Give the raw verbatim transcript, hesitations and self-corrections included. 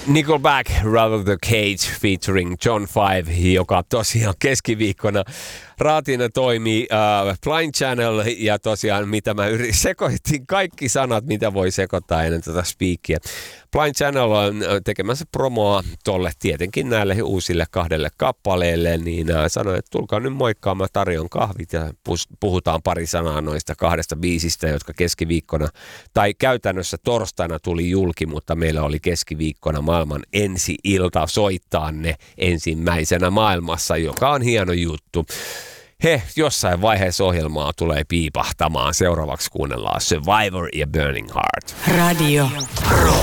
Nickelback, Rather the Cage featuring John Five, joka tosiaan keskiviikkona raatina toimii uh, Blind Channel, ja tosiaan mitä mä yritin, sekoitin kaikki sanat, mitä voi sekoittaa ennen tätä speakia. Blind Channel on tekemässä promoa tolle tietenkin näille uusille kahdelle kappaleelle, niin uh, sanoin, että tulkaa nyt moikkaan, mä tarjon kahvit ja puhutaan pari sanaa noista kahdesta biisistä, jotka keskiviikkona tai käytännössä torstaina tuli julki, mutta meillä oli keskiviikkona maailman ensi-ilta soittaa ne ensimmäisenä maailmassa, joka on hieno juttu. He, jossain vaiheessa ohjelmaa tulee piipahtamaan. Seuraavaksi kuunnellaan Survivor ja Burning Heart. Radio.